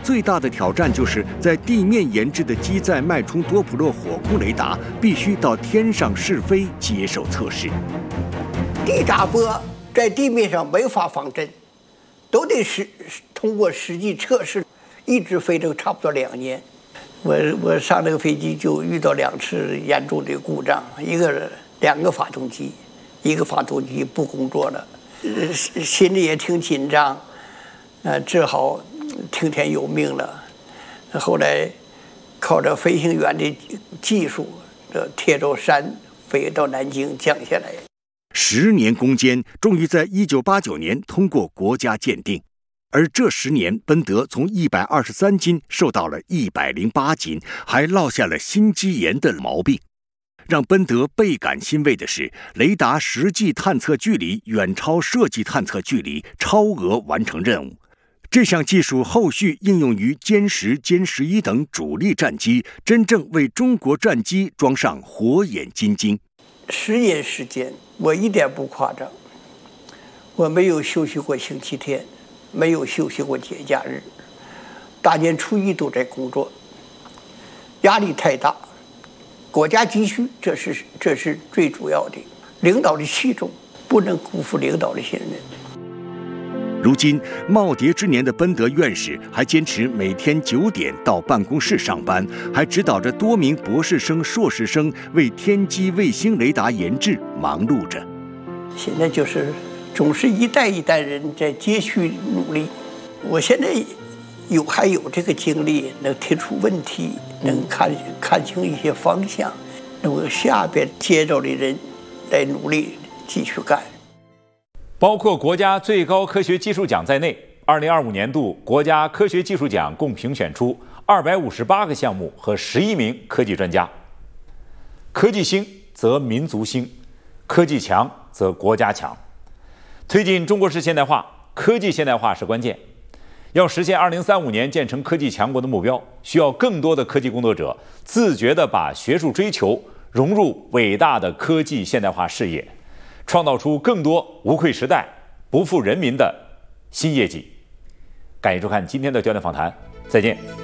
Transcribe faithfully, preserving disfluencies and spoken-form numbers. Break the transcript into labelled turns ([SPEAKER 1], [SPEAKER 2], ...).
[SPEAKER 1] 最大的挑战就是在地面研制的机载脉冲多普勒火控雷达必须到天上试飞接受测试。
[SPEAKER 2] 地炸波在地面上没法防震，都得实通过实际测试，一直飞了差不多两年。我我上那个飞机就遇到两次严重的故障，一个两个发动机，一个发动机不工作了，呃，心里也挺紧张，呃，只好听天由命了。后来靠着飞行员的技术，这铁斗山飞到南京降下来。
[SPEAKER 1] 十年攻坚，终于在一九八九年通过国家鉴定。而这十年，奔德从一百二十三斤瘦到了一百零八斤，还落下了心肌炎的毛病。让奔德倍感欣慰的是，雷达实际探测距离远超设计探测距离，超额完成任务。这项技术后续应用于歼十、歼十一等主力战机，真正为中国战机装上火眼金睛。
[SPEAKER 2] 十年时间，我一点不夸张，我没有休息过星期天，没有休息过节假日，大年初一都在工作，压力太大。国家急需，这是这是最主要的。领导的器重，不能辜负领导的信任。
[SPEAKER 1] 如今，耄耋之年的奔德院士还坚持每天九点到办公室上班，还指导着多名博士生、硕士生为天基卫星雷达研制忙碌着。
[SPEAKER 2] 现在就是总是一代一代人在接续努力。我现在有还有这个精力，能提出问题，能看看清一些方向，能够下边接着的人来努力继续干。
[SPEAKER 3] 包括国家最高科学技术奖在内，二零二五年度国家科学技术奖共评选出二百五十八个项目和十一名科技专家。科技兴则民族兴，科技强则国家强。推进中国式现代化，科技现代化是关键。要实现二零三五年建成科技强国的目标，需要更多的科技工作者自觉地把学术追求融入伟大的科技现代化事业，创造出更多无愧时代、不负人民的新业绩。感谢收看今天的焦点访谈，再见。